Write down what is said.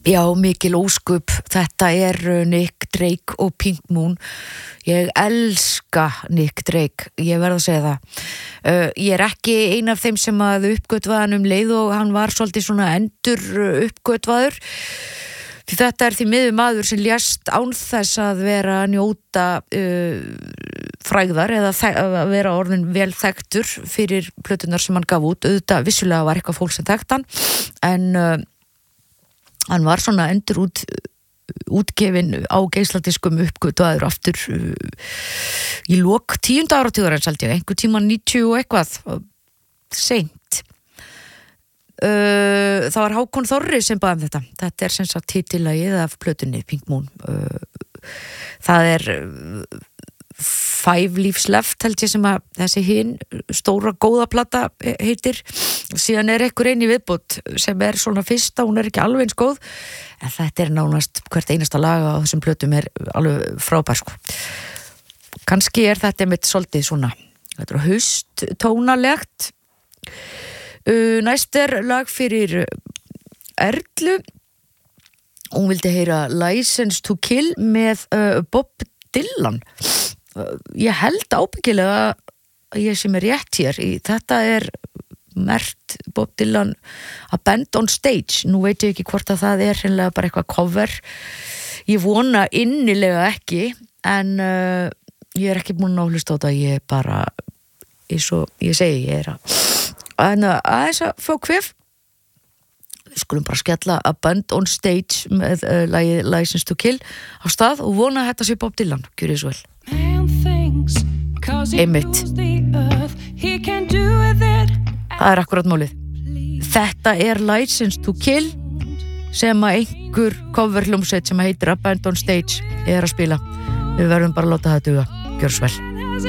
Já, mikil óskup, þetta Nick Drake og Pink Moon. Ég elska Nick Drake, ég verð að segja það. Ég ekki ein af þeim sem að uppgötvaði hann leið og hann var svolítið svona endur uppgötvaður. Því þetta því miður maður sem lést án þess að vera að njóta frægðar eða að vera orðin vel þekktur fyrir plötunar sem hann gaf út. Auðvitað vissulega var eitthvað fólk sem þekkt hann, en hann var svona endur útgefin á geisladiskum uppgötvaður aftur í lok 10. áratugarins held ég, einhver tíma 90 og eitthvað seint. Það var Hákon Þorri sem bað þetta. Þetta sem sagt titillagið af plötunni Pink Moon. Það 5 Leaves Left held ég sem að þessi hin stóra góða plata heitir. Síðan einhver einn í viðbót sem svona fyrsta, hún ekki alveg eins góð, en þetta nánast hvert einasta lag á þessum plötum alveg frábær sko. Kannski þetta mitt svolítið svona, þetta hausttónalegt. Næst lag fyrir Erlu. Hún vildi heyra License to Kill með Bob Dylan. Ég held ábyggilega að ég sem rétt hér í þetta merkt Bob Dylan A Band on Stage. Nú veit ég ekki hvort að það hreinlega bara eitthvað cover. Ég vona innilega ekki, en ég ekki búin að hlusta á þetta. Ég bara, eins og ég segi, ég aðeins að fá kvef. Við skulum bara skella A Band on Stage með lagið License to Kill á stað og vona að þetta sé Bob Dylan. Gjörið svo vel. Einmitt. Það akkurat málið. Þetta License to Kill sem að einhver coverhljómsveit sem heitir A Band on Stage að spila. Við verðum bara að láta það duga. Gjörðu svo vel.